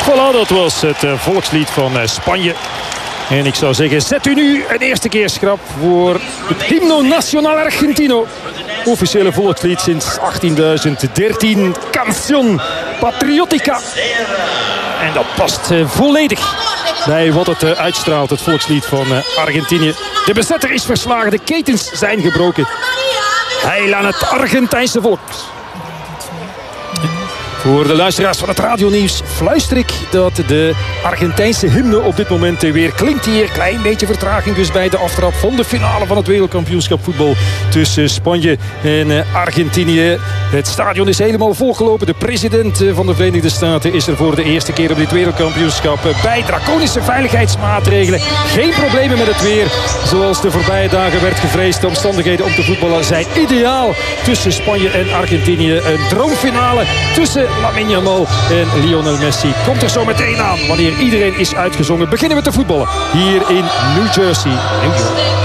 Voilà, dat was het volkslied van Spanje. En ik zou zeggen, zet u nu een eerste keer schrap voor het Himno Nacional Argentino. Officiële volkslied sinds 1813. Canción Patriótica. En dat past volledig bij wat het uitstraalt, het volkslied van Argentinië. De bezetter is verslagen, de ketens zijn gebroken. Heil aan het Argentijnse volk. Voor de luisteraars van het radionieuws fluister ik dat de Argentijnse hymne op dit moment weer klinkt hier. Klein beetje vertraging dus bij de aftrap van de finale van het wereldkampioenschap voetbal tussen Spanje en Argentinië. Het stadion is helemaal volgelopen. De president van de Verenigde Staten is er voor de eerste keer op dit wereldkampioenschap bij. Draconische veiligheidsmaatregelen. Geen problemen met het weer. Zoals de voorbije dagen werd gevreesd. De omstandigheden om te voetballen zijn ideaal tussen Spanje en Argentinië. Een droomfinale tussen Lamine Yamal en Lionel Messi komt er zo meteen aan wanneer iedereen is uitgezongen. Beginnen we te voetballen hier in New Jersey, New York.